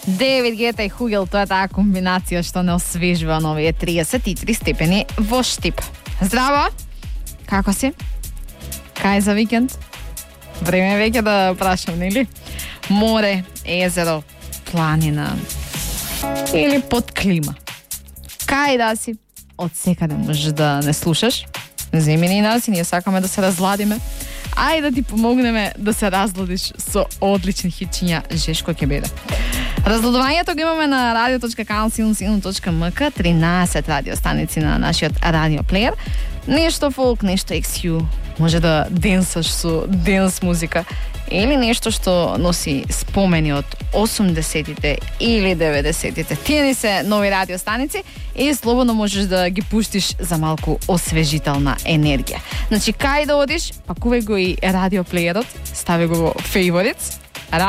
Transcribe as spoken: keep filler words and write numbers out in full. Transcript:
David Guetta и Хугел, тоа е таа комбинација што не освежува на овие триесет и три степени во Штип. Здраво! Како си? Кај за викенд? Време е веќе да прашам, нели? Море, езеро, планина или под клима. Кај да си? Од секаде можеш да не слушаш. Земи ни нас и ние сакаме да се разладиме. Ај да ти помогнеме да се разладиш со одлични хитчиња Жешко ќе биде. Разладувањето го имаме на радио точка канал седумдесет и седум точка ем ка, тринаесет радиостаници на нашиот радиоплеер. Нешто фолк, нешто икс ю, може да денсаш со денс музика или нешто што носи спомени од осумдесетите или деветдесетите. Тие ни се нови радиостаници и слободно можеш да ги пуштиш за малку освежителна енергија. Значи, кај да одиш, пакувај го и радиоплеерот, стави го во фейворитс